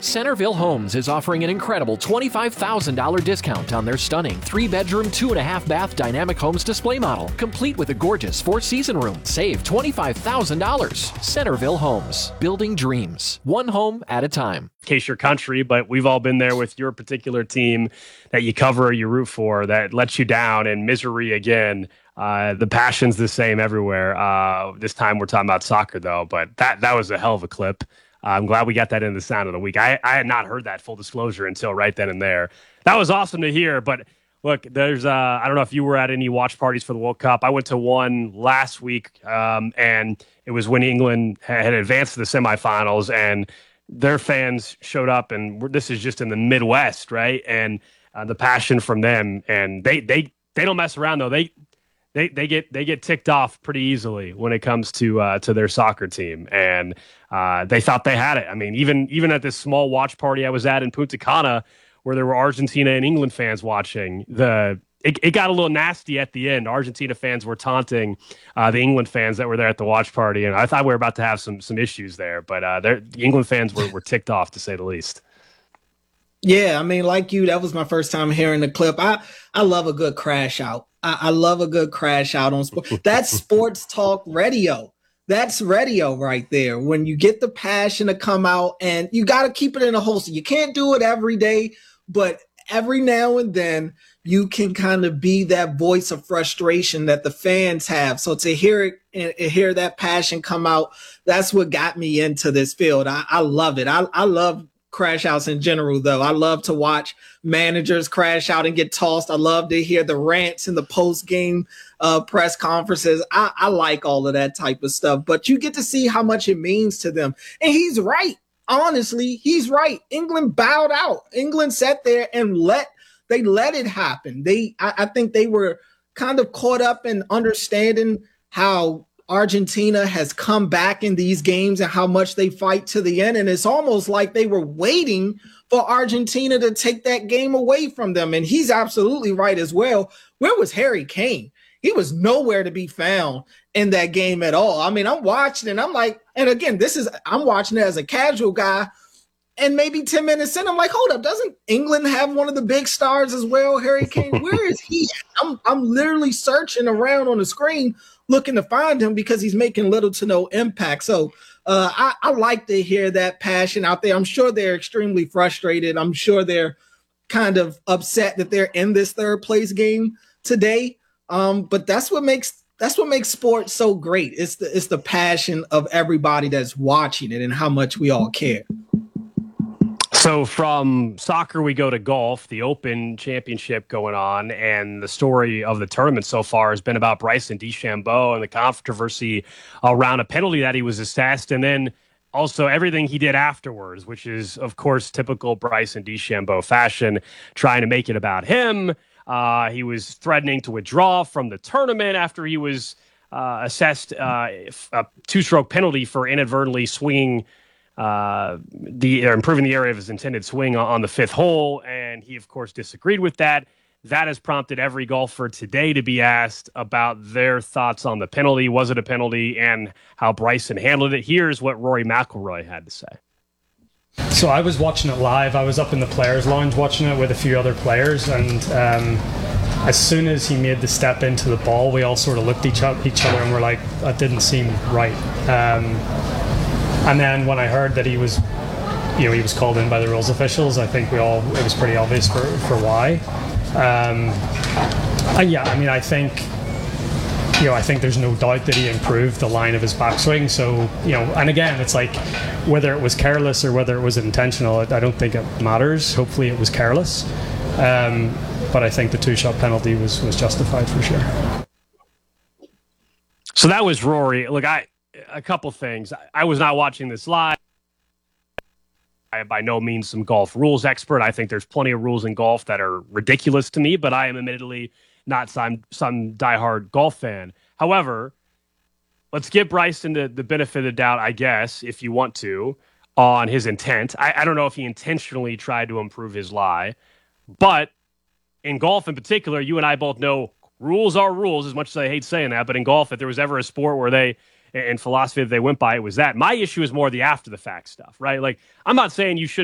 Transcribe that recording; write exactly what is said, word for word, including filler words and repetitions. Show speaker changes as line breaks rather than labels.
Centerville Homes is offering an incredible twenty-five thousand dollars discount on their stunning three-bedroom, two-and-a-half-bath Dynamic Homes display model, complete with a gorgeous four-season room. Save twenty-five thousand dollars. Centerville Homes, building dreams, one home at a time.
In case your country, but we've all been there with your particular team that you cover or you root for that lets you down and misery again. Uh, the passion's the same everywhere. Uh, this time we're talking about soccer, though, but that that was a hell of a clip. Uh, I'm glad we got that in the sound of the week. I, I had not heard that, full disclosure, until right then and there. That was awesome to hear. But look, there's uh, I don't know if you were at any watch parties for the World Cup. I went to one last week, um, and it was when England had advanced to the semifinals, and their fans showed up, and we're, this is just in the Midwest, right? And uh, the passion from them, and they they they don't mess around though. They They they get they get ticked off pretty easily when it comes to uh, to their soccer team, and uh, they thought they had it. I mean, even even at this small watch party I was at in Punta Cana, where there were Argentina and England fans watching, the it, it got a little nasty at the end. Argentina fans were taunting uh, the England fans that were there at the watch party, and I thought we were about to have some some issues there. But uh, the England fans were were ticked off, to say the least.
Yeah, I mean, like you, that was my first time hearing the clip. I, I love a good crash out. I, I love a good crash out on sports. That's sports talk radio. That's radio right there. When you get the passion to come out, and you got to keep it in a holster. You can't do it every day, but every now and then you can kind of be that voice of frustration that the fans have. So to hear it and hear that passion come out, that's what got me into this field. I, I love it. I, I love crash outs in general, though. I love to watch managers crash out and get tossed. I love to hear the rants in the post-game uh, press conferences. I, I like all of that type of stuff, but you get to see how much it means to them. And he's right. Honestly, he's right. England bowed out. England sat there and let they let it happen. They, I, I think they were kind of caught up in understanding how Argentina has come back in these games and how much they fight to the end. And it's almost like they were waiting for Argentina to take that game away from them. And he's absolutely right as well. Where was Harry Kane? He was nowhere to be found in that game at all. I mean, I'm watching and I'm like, and again, this is, I'm watching it as a casual guy, and maybe ten minutes in, I'm like, hold up, doesn't England have one of the big stars as well, Harry Kane? Where is he? I'm, I'm literally searching around on the screen looking to find him because he's making little to no impact. So uh, I, I like to hear that passion out there. I'm sure they're extremely frustrated. I'm sure they're kind of upset that they're in this third place game today. Um, but that's what makes that's what makes sports so great. It's the it's the passion of everybody that's watching it and how much we all care.
So from soccer, we go to golf, the Open Championship going on, and the story of the tournament so far has been about Bryson DeChambeau and the controversy around a penalty that he was assessed, and then also everything he did afterwards, which is, of course, typical Bryson DeChambeau fashion, trying to make it about him. Uh, he was threatening to withdraw from the tournament after he was uh, assessed uh, a two-stroke penalty for inadvertently swinging uh, the or improving the area of his intended swing on, on the fifth hole, and he, of course, disagreed with that. That has prompted every golfer today to be asked about their thoughts on the penalty. Was it a penalty, and how Bryson handled it? Here's what Rory McIlroy had to say.
So I was watching it live. I was up in the players' lounge watching it with a few other players, and um, as soon as he made the step into the ball, we all sort of looked at each, each other and were like, that didn't seem right. Um, and then when I heard that he was, you know, he was called in by the rules officials, I think we all, it was pretty obvious for, for why. Um, and yeah, I mean, I think, you know, I think there's no doubt that he improved the line of his backswing. So, you know, and again, it's like whether it was careless or whether it was intentional, I don't think it matters. Hopefully it was careless. Um, but I think the two-shot penalty was, was justified for sure.
So that was Rory. Look, I a couple things. I, I was not watching this live. I am by no means some golf rules expert. I think there's plenty of rules in golf that are ridiculous to me, but I am admittedly not some some diehard golf fan. However, let's give Bryson the, the benefit of the doubt, I guess, if you want to, on his intent. I, I don't know if he intentionally tried to improve his lie, but in golf in particular, you and I both know rules are rules, as much as I hate saying that, but in golf, if there was ever a sport where they, in philosophy, that they went by, it was that. My issue is more the after-the-fact stuff, right? Like, I'm not saying you shouldn't